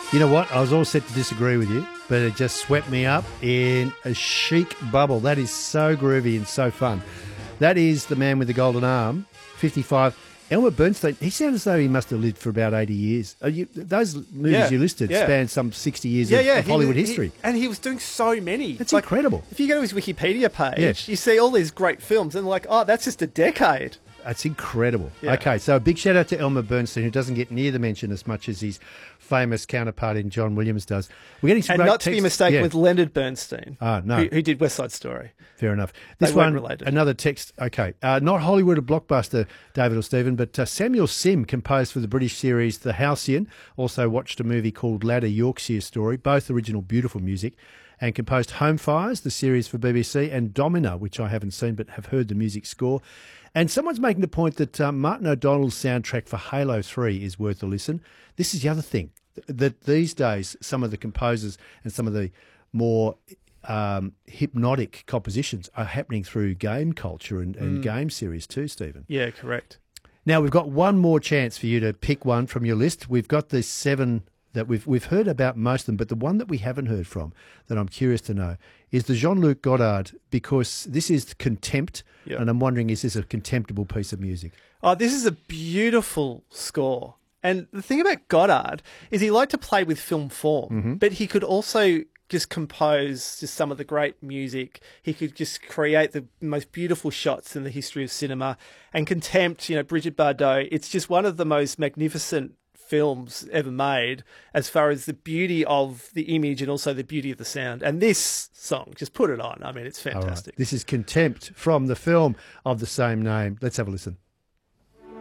You know what? I was all set to disagree with you, but it just swept me up in a chic bubble. That is so groovy and so fun. That is The Man with the Golden Arm, 55. Elmer Bernstein, he sounds as though he must have lived for about 80 years. Those movies you listed span some 60 years of Hollywood history. And he was doing so many. That's incredible. If you go to his Wikipedia page, you see all these great films and that's just a decade. That's incredible. Yeah. Okay, so a big shout out to Elmer Bernstein, who doesn't get near the mention as much as his famous counterpart in John Williams does. We're getting some and great not to be mistaken with Leonard Bernstein, who did West Side Story. Fair enough. This one, another text. Okay, not Hollywood a blockbuster, David or Stephen, but Samuel Sim composed for the British series The Halcyon. Also watched a movie called Ladder Yorkshire Story, both original beautiful music, and composed Home Fires, the series for BBC, and Domina, which I haven't seen but have heard the music score. And someone's making the point that Martin O'Donnell's soundtrack for Halo 3 is worth a listen. This is the other thing, that these days some of the composers and some of the more hypnotic compositions are happening through game culture and game series too, Stephen. Yeah, correct. Now, we've got one more chance for you to pick one from your list. We've got the 7 that we've heard about most of them, but the one that we haven't heard from that I'm curious to know is the Jean-Luc Godard, because this is Contempt, and I'm wondering, is this a contemptible piece of music? Oh, this is a beautiful score. And the thing about Godard is he liked to play with film form, but he could also just compose just some of the great music. He could just create the most beautiful shots in the history of cinema. And Contempt, Brigitte Bardot, it's just one of the most magnificent films ever made as far as the beauty of the image and also the beauty of the sound. And this song, just put it on. I mean, it's fantastic. This is Contempt from the film of the same name. Let's have a listen.